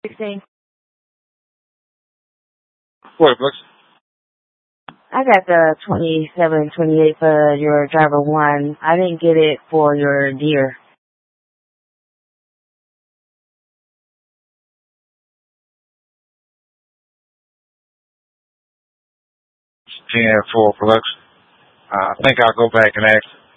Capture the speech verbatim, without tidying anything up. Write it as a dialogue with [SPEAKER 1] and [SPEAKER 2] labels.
[SPEAKER 1] sixteen.
[SPEAKER 2] What, Flex?
[SPEAKER 1] I got the twenty-seven twenty-eight for your driver one. I didn't get it for your deer.
[SPEAKER 2] ten four, Flex. Uh, I think I'll go back and ask